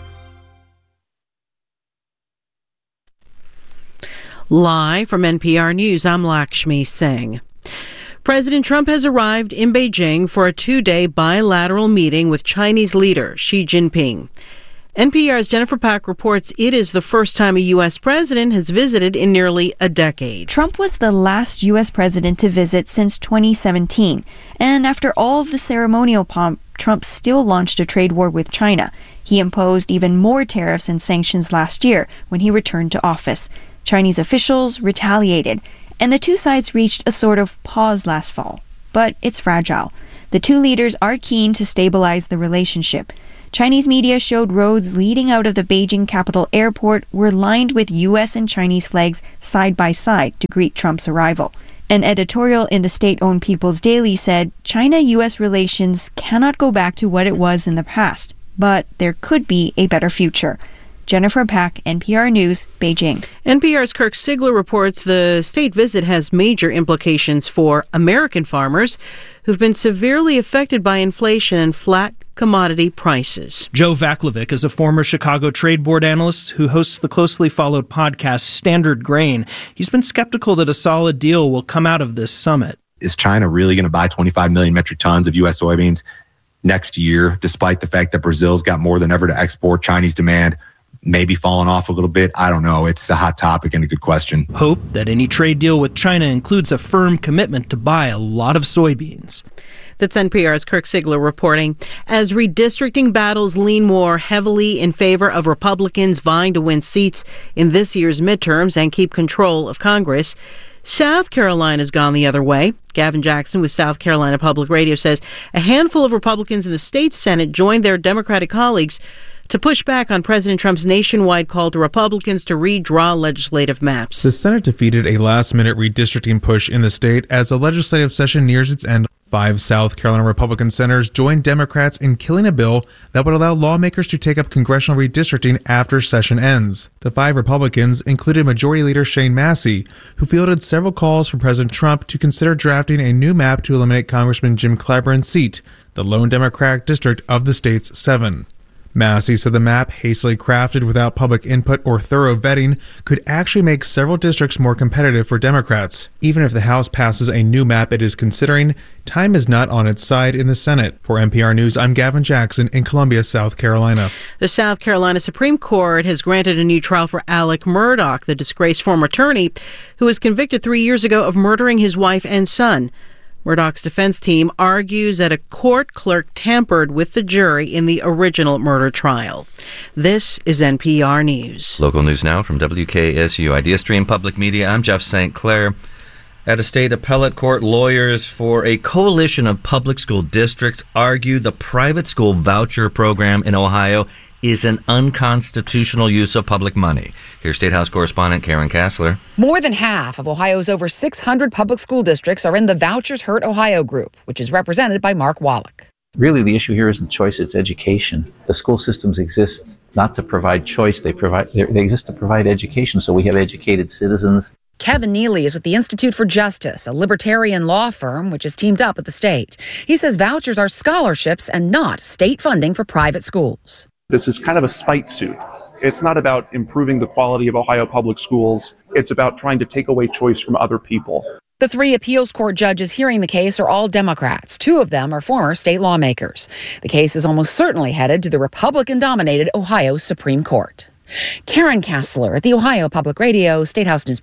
Live from NPR News, I'm Lakshmi Singh. President Trump has arrived in Beijing for a two-day bilateral meeting with Chinese leader Xi Jinping. NPR's Jennifer Pack reports it is the first time a U.S. president has visited in nearly a decade. Trump was the last U.S. president to visit since 2017. And after all of the ceremonial pomp, Trump still launched a trade war with China. He imposed even more tariffs and sanctions last year when he returned to office. Chinese officials retaliated, and the two sides reached a sort of pause last fall. But it's fragile. The two leaders are keen to stabilize the relationship. Chinese media showed roads leading out of the Beijing Capital Airport were lined with U.S. and Chinese flags side by side to greet Trump's arrival. An editorial in the state-owned People's Daily said China-U.S. relations cannot go back to what it was in the past, but there could be a better future. Jennifer Pack, NPR News, Beijing. NPR's Kirk Sigler reports the state visit has major implications for American farmers who've been severely affected by inflation and flat commodity prices. Joe Vaclavic is a former Chicago Trade Board analyst who hosts the closely followed podcast Standard Grain. He's been skeptical that a solid deal will come out of this summit. Is China really going to buy 25 million metric tons of U.S. soybeans next year, despite the fact that Brazil's got more than ever to export? Chinese demand maybe falling off a little bit. I don't know. It's a hot topic and a good question. Hope that any trade deal with China includes a firm commitment to buy a lot of soybeans. That's NPR's Kirk Sigler reporting. As redistricting battles lean more heavily in favor of Republicans vying to win seats in this year's midterms and keep control of Congress, South Carolina's gone the other way. Gavin Jackson with South Carolina Public Radio says a handful of Republicans in the state Senate joined their Democratic colleagues to push back on President Trump's nationwide call to Republicans to redraw legislative maps. The Senate defeated a last-minute redistricting push in the state as the legislative session nears its end. 5 South Carolina Republican senators joined Democrats in killing a bill that would allow lawmakers to take up congressional redistricting after session ends. The 5 Republicans included Majority Leader Shane Massey, who fielded several calls for President Trump to consider drafting a new map to eliminate Congressman Jim Clyburn's seat, the lone Democratic district of the state's 7. Massey said the map, hastily crafted without public input or thorough vetting, could actually make several districts more competitive for Democrats. Even if the House passes a new map it is considering, time is not on its side in the Senate. For NPR News, I'm Gavin Jackson in Columbia, South Carolina. The South Carolina Supreme Court has granted a new trial for Alec Murdaugh, the disgraced former attorney who was convicted 3 years ago of murdering his wife and son. Murdaugh's defense team argues that a court clerk tampered with the jury in the original murder trial. This is NPR News. Local news now from WKSU IdeaStream Public Media. I'm Jeff St. Clair. At a state appellate court, lawyers for a coalition of public school districts argue the private school voucher program in Ohio is an unconstitutional use of public money. Here's State House correspondent Karen Kassler. More than half of Ohio's over 600 public school districts are in the Vouchers Hurt Ohio group, which is represented by Mark Wallach. Really, the issue here isn't choice, it's education. The school systems exist not to provide choice, they exist to provide education, so we have educated citizens. Kevin Neely is with the Institute for Justice, a libertarian law firm which has teamed up with the state. He says vouchers are scholarships and not state funding for private schools. This is kind of a spite suit. It's not about improving the quality of Ohio public schools. It's about trying to take away choice from other people. The 3 appeals court judges hearing the case are all Democrats. 2 of them are former state lawmakers. The case is almost certainly headed to the Republican-dominated Ohio Supreme Court. Karen Kassler at the Ohio Public Radio State House News Bureau.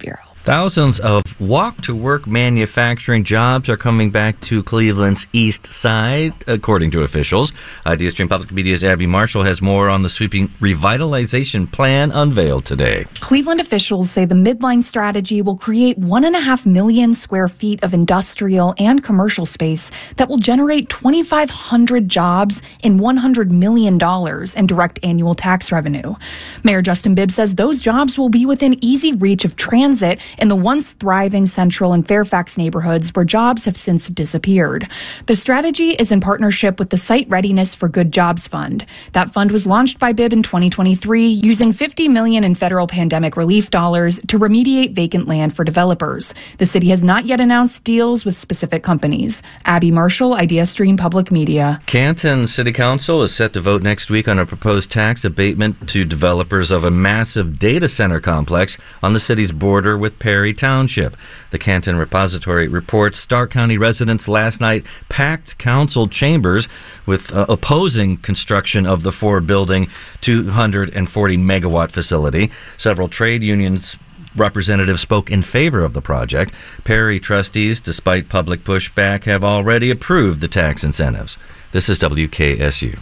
Thousands of walk-to-work manufacturing jobs are coming back to Cleveland's east side, according to officials. IdeaStream Public Media's Abby Marshall has more on the sweeping revitalization plan unveiled today. Cleveland officials say the Midline strategy will create 1.5 million square feet of industrial and commercial space that will generate 2,500 jobs and $100 million in direct annual tax revenue. Mayor Justin Bibb says those jobs will be within easy reach of transit in the once thriving Central and Fairfax neighborhoods where jobs have since disappeared. The strategy is in partnership with the Site Readiness for Good Jobs Fund. That fund was launched by Bibb in 2023 using $50 million in federal pandemic relief dollars to remediate vacant land for developers. The city has not yet announced deals with specific companies. Abby Marshall, IdeaStream Public Media. Canton City Council is set to vote next week on a proposed tax abatement to developers of a massive data center complex on the city's border with Perry Township. The Canton Repository reports Stark County residents last night packed council chambers with opposing construction of the four-building 240-megawatt facility. Several trade unions representatives spoke in favor of the project. Perry trustees, despite public pushback, have already approved the tax incentives. This is WKSU.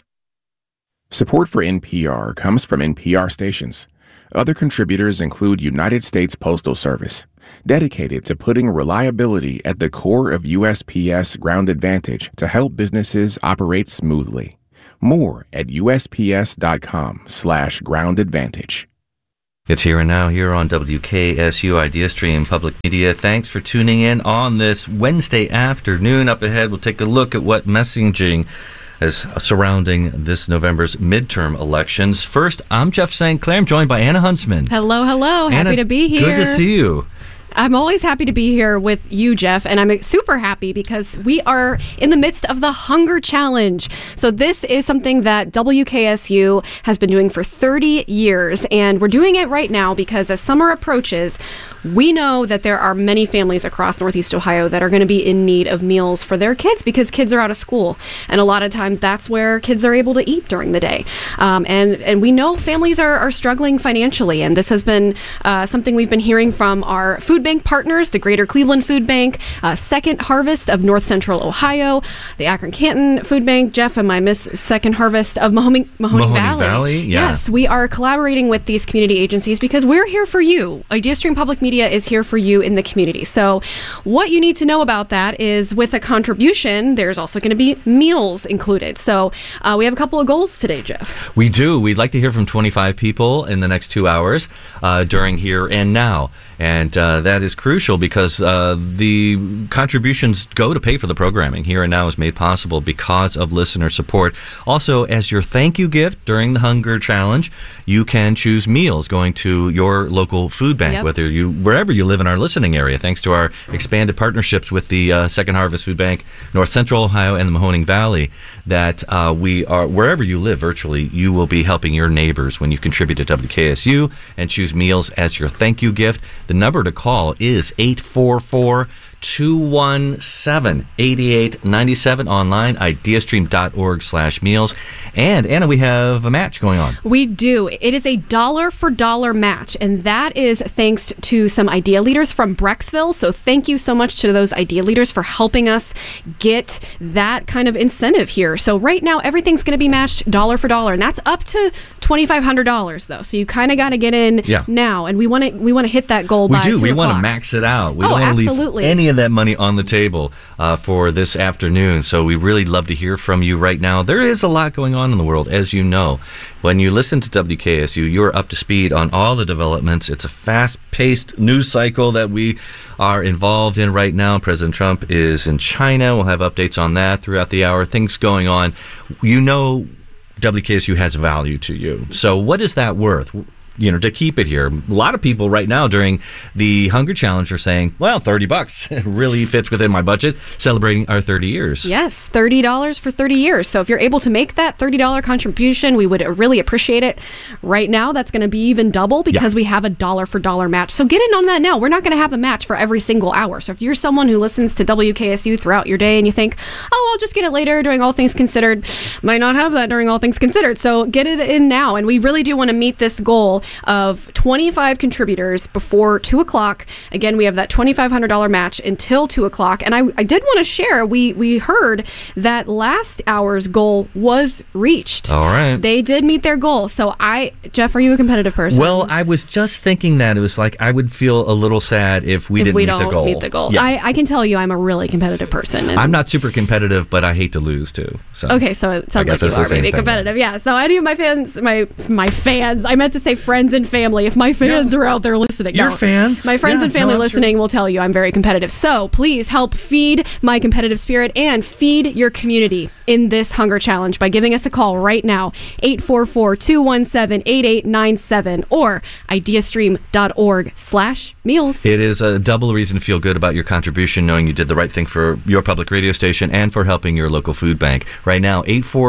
Support for NPR comes from NPR stations. Other contributors include United States Postal Service, dedicated to putting reliability at the core of USPS Ground Advantage to help businesses operate smoothly. More at USPS.com/Ground Advantage. It's Here and Now here on WKSU IdeaStream Public Media. Thanks for tuning in on this Wednesday afternoon. Up ahead, we'll take a look at what messaging is surrounding this November's midterm elections. First, I'm Jeff St. Clair. I'm joined by Anna Huntsman. Hello, hello. Anna, happy to be here. Good to see you. I'm always happy to be here with you, Jeff, and I'm super happy because we are in the midst of the Hunger Challenge. So this is something that WKSU has been doing for 30 years, and we're doing it right now because as summer approaches, we know that there are many families across Northeast Ohio that are going to be in need of meals for their kids because kids are out of school, and a lot of times that's where kids are able to eat during the day. And we know families are struggling financially, and this has been something we've been hearing from our food bank partners, the Greater Cleveland Food Bank, Second Harvest of North Central Ohio, the Akron Canton Food Bank. Jeff, am I miss Second Harvest of Mahoney Valley? Yeah. Yes, we are collaborating with these community agencies because we're here for you. IdeaStream Public Media is here for you in the community. So what you need to know about that is with a contribution, there's also going to be meals included. So we have a couple of goals today, Jeff. We do. We'd like to hear from 25 people in the next 2 hours during Here and Now. And that is crucial because the contributions go to pay for the programming. Here and Now is made possible because of listener support. Also, as your thank you gift during the Hunger Challenge, you can choose meals going to your local food bank, wherever you live in our listening area, thanks to our expanded partnerships with the Second Harvest Food Bank, North Central Ohio, and the Mahoning Valley, that we are, wherever you live virtually, you will be helping your neighbors when you contribute to WKSU and choose meals as your thank you gift. The number to call is 844-217-8897, online, ideastream.org/meals. And Anna, we have a match going on. We do. It is a $1 for $1 match, and that is thanks to some idea leaders from Brecksville. So thank you so much to those idea leaders for helping us get that kind of incentive here. So right now, everything's going to be matched $1 for $1, and that's up to $2,500 though. So you kind of got to get in now, and we want to hit that goal by 2 o'clock. We want to max it out. We don't want to leave any of that money on the table for this afternoon. So we really love to hear from you right now. There is a lot going on in the world, as you know. When you listen to WKSU, you're up to speed on all the developments. It's a fast-paced news cycle that we are involved in right now. President Trump is in China. We'll have updates on that throughout the hour. Things going on. You know WKSU has value to you. So what is that worth? To keep it here. A lot of people right now during the Hunger Challenge are saying, well, $30 really fits within my budget, celebrating our 30 years. Yes, $30 for 30 years. So if you're able to make that $30 contribution, we would really appreciate it. Right now, that's going to be even double because we have a $1 for $1 match. So get in on that now. We're not going to have a match for every single hour. So if you're someone who listens to WKSU throughout your day and you think, I'll just get it later during All Things Considered, might not have that during All Things Considered. So get it in now. And we really do want to meet this goal total of 25 contributors before 2 o'clock. Again, we have that $2,500 match until 2 o'clock. And I did want to share, we heard that last hour's goal was reached. All right. They did meet their goal. So Jeff, are you a competitive person? Well, I was just thinking that. It was like I would feel a little sad if we didn't meet the goal. Meet the goal. Yeah. I can tell you I'm a really competitive person. And I'm not super competitive, but I hate to lose too. So. Okay, so it sounds like you are maybe competitive. Yeah, so any of my fans, my fans, I meant to say friends and family. If my fans are out there listening. Your fans. My friends and family listening will tell you I'm very competitive. So please help feed my competitive spirit and feed your community in this hunger challenge by giving us a call right now, 844-217-8897 or ideastream.org/meals. It is a double reason to feel good about your contribution, knowing you did the right thing for your public radio station and for helping your local food bank. Right now,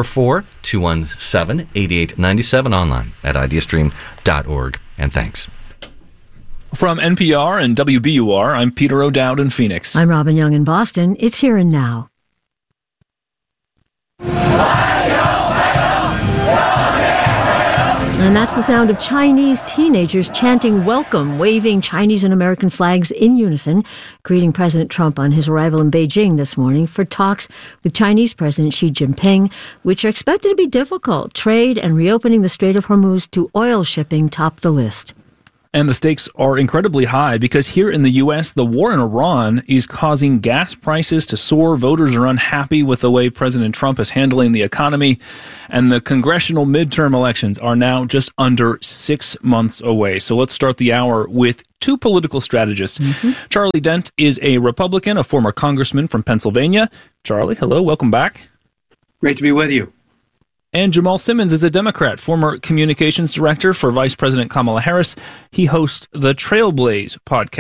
844-217-8897 online at ideastream.org. And thanks. From NPR and WBUR, I'm Peter O'Dowd in Phoenix. I'm Robin Young in Boston. It's Here and Now. And that's the sound of Chinese teenagers chanting welcome, waving Chinese and American flags in unison, greeting President Trump on his arrival in Beijing this morning for talks with Chinese President Xi Jinping, which are expected to be difficult. Trade and reopening the Strait of Hormuz to oil shipping top the list. And the stakes are incredibly high because here in the U.S., the war in Iran is causing gas prices to soar. Voters are unhappy with the way President Trump is handling the economy. And the congressional midterm elections are now just under 6 months away. So let's start the hour with two political strategists. Charlie Dent is a Republican, a former congressman from Pennsylvania. Charlie, hello, welcome back. Great to be with you. And Jamal Simmons is a Democrat, former communications director for Vice President Kamala Harris. He hosts the Trailblaze podcast.